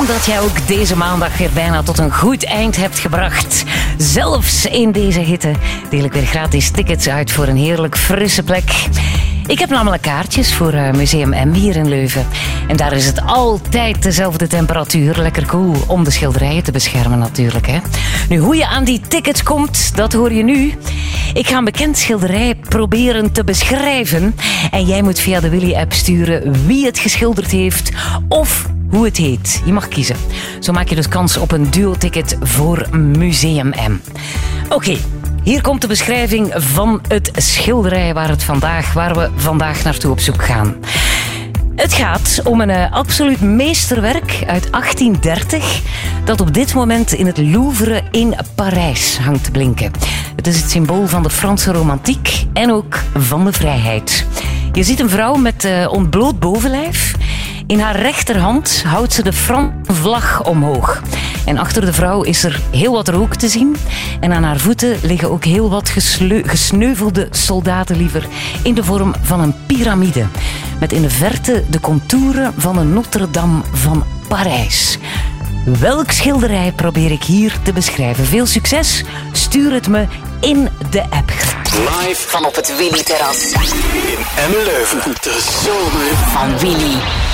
dat jij ook deze maandag weer bijna tot een goed eind hebt gebracht. Zelfs in deze hitte deel ik weer gratis tickets uit voor een heerlijk frisse plek. Ik heb namelijk kaartjes voor Museum M hier in Leuven. En daar is het altijd dezelfde temperatuur. Lekker koel om de schilderijen te beschermen natuurlijk. Hè. Nu, hoe je aan die tickets komt, dat hoor je nu. Ik ga een bekend schilderij proberen te beschrijven. En jij moet via de Willy-app sturen wie het geschilderd heeft of hoe het heet. Je mag kiezen. Zo maak je dus kans op een duo-ticket voor Museum M. Oké. Hier komt de beschrijving van het schilderij waar we vandaag naartoe op zoek gaan. Het gaat om een absoluut meesterwerk uit 1830 dat op dit moment in het Louvre in Parijs hangt te blinken. Het is het symbool van de Franse romantiek en ook van de vrijheid. Je ziet een vrouw met ontbloot bovenlijf. In haar rechterhand houdt ze de Franse vlag omhoog. En achter de vrouw is er heel wat rook te zien. En aan haar voeten liggen ook heel wat gesneuvelde soldaten liever in de vorm van een piramide. Met in de verte de contouren van een Notre-Dame van Parijs. Welk schilderij probeer ik hier te beschrijven? Veel succes, stuur het me in de app. Live van op het Willy-terras. In Emmen-Leuven. De zomer van Willy.